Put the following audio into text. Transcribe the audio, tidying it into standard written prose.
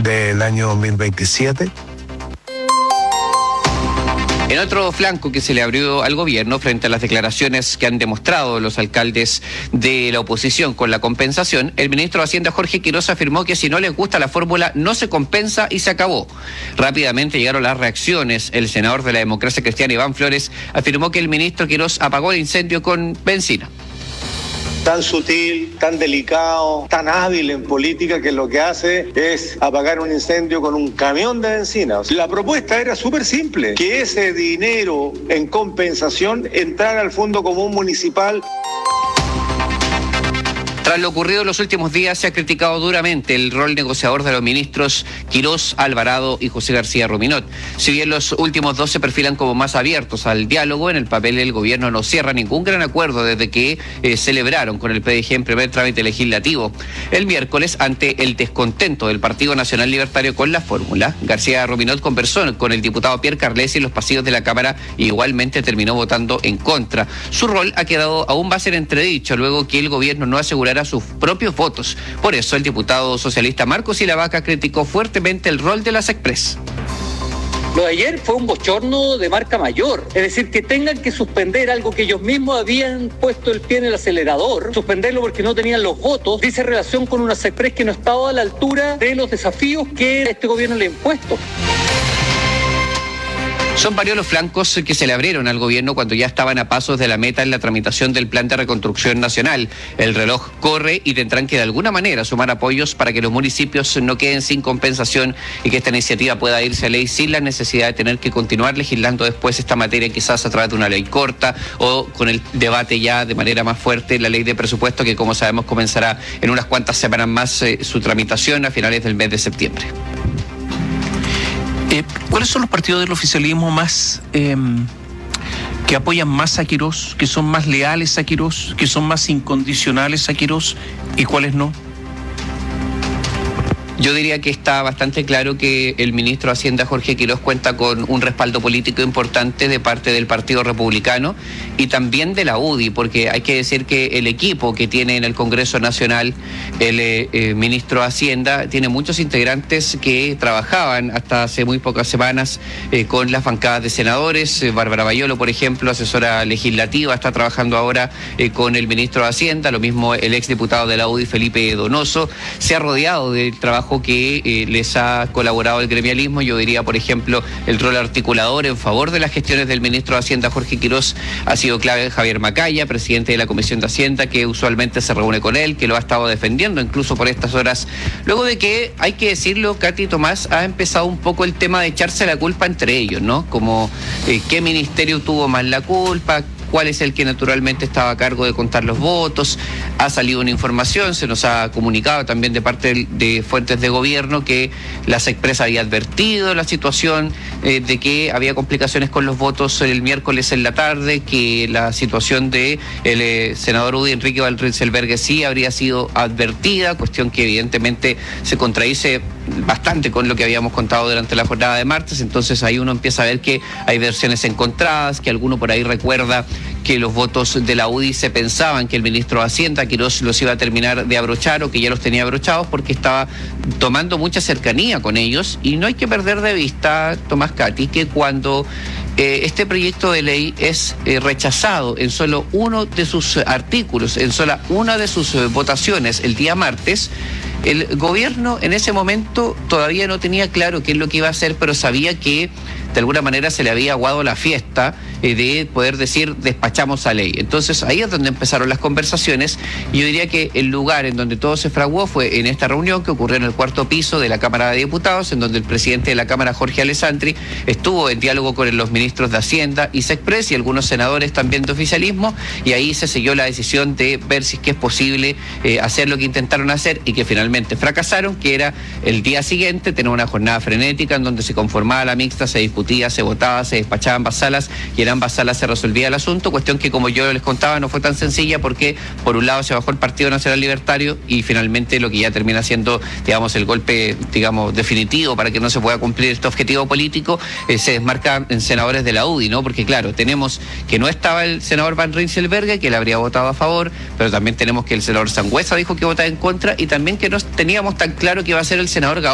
del año 2027. En otro flanco que se le abrió al gobierno frente a las declaraciones que han demostrado los alcaldes de la oposición con la compensación, el ministro de Hacienda Jorge Quiroz afirmó que si no les gusta la fórmula no se compensa y se acabó. Rápidamente llegaron las reacciones. El senador de la Democracia Cristiana, Iván Flores, afirmó que el ministro Quiroz apagó el incendio con benzina. Tan sutil, tan delicado, tan hábil en política que lo que hace es apagar un incendio con un camión de benzina. La propuesta era súper simple, que ese dinero en compensación entrara al Fondo Común Municipal. Tras lo ocurrido en los últimos días, se ha criticado duramente el rol negociador de los ministros Quiroz, Alvarado y José García Ruminot. Si bien los últimos dos se perfilan como más abiertos al diálogo, en el papel el gobierno no cierra ningún gran acuerdo desde que celebraron con el PDG en primer trámite legislativo. El miércoles, ante el descontento del Partido Nacional Libertario con la fórmula, García Ruminot conversó con el diputado Pierre Carlesi en los pasillos de la Cámara y igualmente terminó votando en contra. Su rol ha quedado aún va a ser entredicho luego que el gobierno no asegurara sus propios votos. Por eso el diputado socialista Marcos Silavaca criticó fuertemente el rol de las Express. Lo de ayer fue un bochorno de marca mayor, es decir, que tengan que suspender algo que ellos mismos habían puesto el pie en el acelerador, suspenderlo porque no tenían los votos, dice relación con una Express que no estaba a la altura de los desafíos que este gobierno le ha impuesto. Son varios los flancos que se le abrieron al gobierno cuando ya estaban a pasos de la meta en la tramitación del Plan de Reconstrucción Nacional. El reloj corre y tendrán que de alguna manera sumar apoyos para que los municipios no queden sin compensación y que esta iniciativa pueda irse a ley sin la necesidad de tener que continuar legislando después esta materia, quizás a través de una ley corta o con el debate ya de manera más fuerte, la ley de presupuesto que, como sabemos, comenzará en unas cuantas semanas más su tramitación a finales del mes de septiembre. ¿Cuáles son los partidos del oficialismo más que apoyan más a Quiroz, que son más leales a Quiroz, que son más incondicionales a Quiroz y cuáles no? Yo diría que está bastante claro que el ministro de Hacienda, Jorge Quiroz, cuenta con un respaldo político importante de parte del Partido Republicano y también de la UDI, porque hay que decir que el equipo que tiene en el Congreso Nacional el ministro de Hacienda tiene muchos integrantes que trabajaban hasta hace muy pocas semanas con las bancadas de senadores. Bárbara Bayolo, por ejemplo, asesora legislativa, está trabajando ahora con el ministro de Hacienda, lo mismo el exdiputado de la UDI, Felipe Donoso. Se ha rodeado del trabajo que les ha colaborado el gremialismo. Yo diría, por ejemplo, el rol articulador en favor de las gestiones del ministro de Hacienda, Jorge Quiroz, ha sido clave. Javier Macaya, presidente de la Comisión de Hacienda, que usualmente se reúne con él, que lo ha estado defendiendo incluso por estas horas. Luego de que, hay que decirlo, Katy y Tomás, ha empezado un poco el tema de echarse la culpa entre ellos, ¿no? Como qué ministerio tuvo más la culpa, cuál es el que naturalmente estaba a cargo de contar los votos. Ha salido una información, se nos ha comunicado también de parte de fuentes de gobierno que las Express había advertido la situación de que había complicaciones con los votos el miércoles en la tarde, que la situación de el senador UDI, Enrique Van Rieselberghe, sí habría sido advertida, cuestión que evidentemente se contradice bastante con lo que habíamos contado durante la jornada de martes. Entonces ahí uno empieza a ver que hay versiones encontradas, que alguno por ahí recuerda que los votos de la UDI se pensaban que el ministro de Hacienda, Quiroz, los iba a terminar de abrochar o que ya los tenía abrochados porque estaba tomando mucha cercanía con ellos. Y no hay que perder de vista, Tomás, Katy, que cuando este proyecto de ley es rechazado en solo uno de sus artículos, en sola una de sus votaciones el día martes, el gobierno en ese momento todavía no tenía claro qué es lo que iba a hacer, pero sabía que de alguna manera se le había aguado la fiesta de poder decir despachamos a ley. Entonces ahí es donde empezaron las conversaciones y yo diría que el lugar en donde todo se fraguó fue en esta reunión que ocurrió en el cuarto piso de la Cámara de Diputados, en donde el presidente de la Cámara, Jorge Alessandri, estuvo en diálogo con los ministros de Hacienda y Sexpress y algunos senadores también de oficialismo, y ahí se selló la decisión de ver si es que es posible hacer lo que intentaron hacer y que finalmente fracasaron, que era el día siguiente tener una jornada frenética en donde se conformaba la mixta, se discutía, se votaba, se despachaba ambas salas y en ambas salas se resolvía el asunto, cuestión que, como yo les contaba, no fue tan sencilla porque por un lado se bajó el Partido Nacional Libertario y finalmente lo que ya termina siendo, digamos, el golpe, digamos, definitivo para que no se pueda cumplir este objetivo político, se desmarca en senadores de la UDI, ¿no? Porque claro, tenemos que no estaba el senador Van Rieselberghe, que le habría votado a favor, pero también tenemos que el senador Sangüesa dijo que votaba en contra y también que no teníamos tan claro que iba a ser el senador